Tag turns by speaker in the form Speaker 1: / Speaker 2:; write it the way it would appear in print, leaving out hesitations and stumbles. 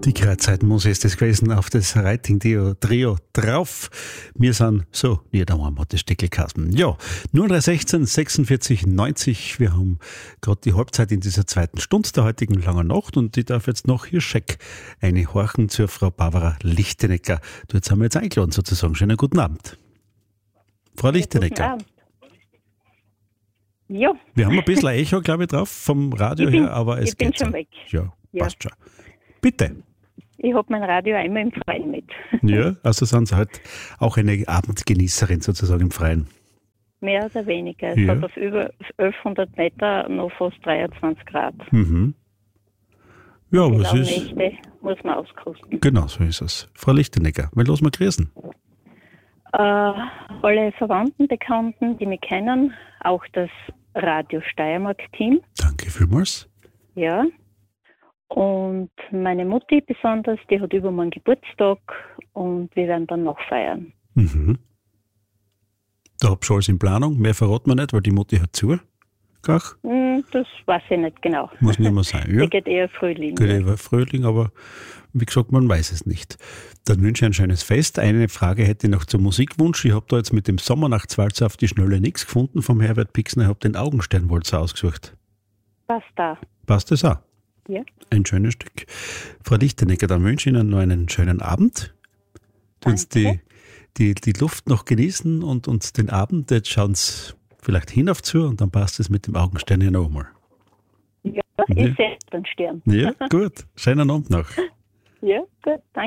Speaker 1: Die Kreuzzeitmuse ist das gewesen auf das Rating-Trio drauf. Wir sind so, da haben wir das Steckelkasten. Ja, 0316 46 90. Wir haben gerade die Halbzeit in dieser zweiten Stunde der heutigen langen Nacht und ich darf jetzt noch hier Scheck eine horchen zur Frau Barbara Lichtenecker. Jetzt haben wir jetzt eingeladen sozusagen. Schönen guten Abend. Frau Lichtenecker.
Speaker 2: Guten Abend. Ja.
Speaker 1: Wir haben ein bisschen Echo, glaube ich, drauf vom Radio her, aber es geht.
Speaker 2: Ich bin schon weg.
Speaker 1: Ja, passt schon. Bitte.
Speaker 2: Ich habe mein Radio einmal im Freien mit.
Speaker 1: Ja, also sind Sie halt auch eine Abendgenießerin sozusagen im Freien.
Speaker 2: Mehr oder weniger. Es hat auf über 1100 Meter noch fast 23 Grad.
Speaker 1: Mhm. Ja, aber es ist...
Speaker 2: Nächte muss man auskosten.
Speaker 1: Genau, so ist es. Frau Lichtenecker, wer los mal grüßen?
Speaker 2: Alle Verwandten, Bekannten, die mich kennen, auch das Radio Steiermark-Team.
Speaker 1: Danke vielmals.
Speaker 2: Ja. Und meine Mutti besonders, die hat übermorgen Geburtstag und wir werden dann noch feiern.
Speaker 1: Mhm. Da habt ihr alles in Planung. Mehr verraten wir nicht, weil die Mutti hat zu. Gach?
Speaker 2: Das weiß ich nicht genau.
Speaker 1: Muss nicht mehr sein. Ja.
Speaker 2: Die geht eher Frühling.
Speaker 1: Geht eher Frühling, aber wie gesagt, man weiß es nicht. Dann wünsche ich ein schönes Fest. Eine Frage hätte ich noch zum Musikwunsch. Ich habe da jetzt mit dem Sommernachtswalzer auf die Schnelle nichts gefunden vom Herbert Pixner. Ich habe den Augensternwalzer ausgesucht.
Speaker 2: Passt da.
Speaker 1: Passt das auch?
Speaker 2: Ja.
Speaker 1: Ein schönes Stück. Frau Lichtenecker, dann wünsche ich Ihnen noch einen schönen Abend. Tun Sie die Luft noch genießen und den Abend, jetzt schauen Sie vielleicht hinauf zu und dann passt es mit dem Augenstern ja noch einmal.
Speaker 2: Ja, ich sehe den Stern.
Speaker 1: Ja, gut. Schönen Abend noch.
Speaker 2: Ja, gut, danke.